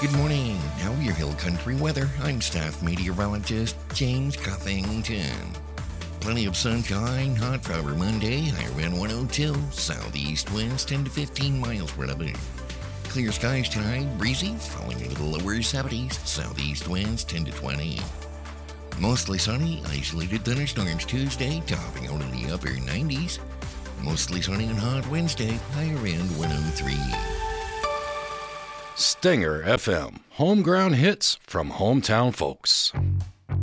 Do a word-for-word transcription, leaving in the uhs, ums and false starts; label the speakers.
Speaker 1: Good morning. Now your Hill Country weather. I'm staff meteorologist James Cuffington. Plenty of sunshine, hot for our Monday, higher wind one oh two, southeast winds ten to fifteen miles per hour. Clear skies tonight, breezy, falling into the lower seventies, southeast winds ten to twenty. Mostly sunny, isolated thunderstorms Tuesday, topping out in the upper nineties. Mostly sunny and hot Wednesday, higher wind one oh three.
Speaker 2: Stinger F M, home ground hits from hometown folks.